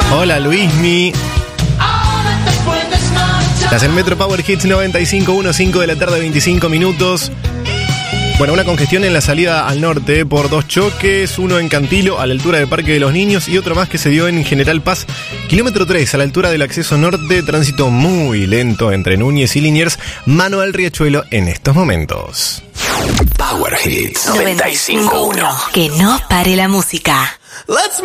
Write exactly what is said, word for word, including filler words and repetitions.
Hola Luismi. Estás en Metro Power Hits noventa y cinco punto uno, cinco de la tarde, veinticinco minutos. Bueno, una congestión en la salida al norte por dos choques, uno en Cantilo a la altura del Parque de los Niños y otro más que se dio en General Paz, kilómetro tres a la altura del acceso norte, tránsito muy lento entre Núñez y Liniers, mano al Riachuelo en estos momentos. Power Hits noventa y cinco punto uno. Que no pare la música. Let's